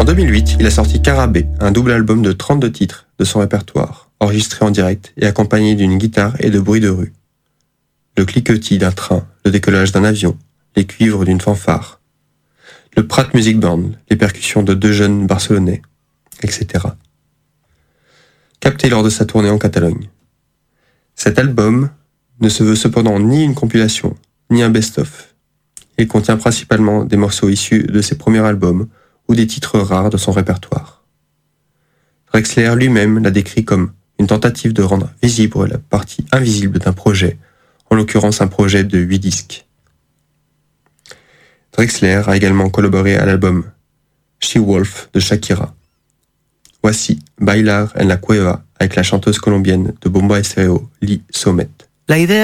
2008, il a sorti Carabé, un double album de 32 titres de son répertoire, enregistré en direct et accompagné d'une guitare et de bruits de rue. Le cliquetis d'un train, le décollage d'un avion, les cuivres d'une fanfare, le Prat Music Band, les percussions de 2 jeunes barcelonais, etc. Capté lors de sa tournée en Catalogne. Cet album ne se veut cependant ni une compilation, ni un best-of. Il contient principalement des morceaux issus de ses premiers albums ou des titres rares de son répertoire. Drexler lui-même l'a décrit comme une tentative de rendre visible la partie invisible d'un projet, en l'occurrence un projet de 8 disques. Drexler a également collaboré à l'album She-Wolf de Shakira. Voici Bailar en la Cueva avec la chanteuse colombienne de Bomba Estéreo, Lee Somet. La idea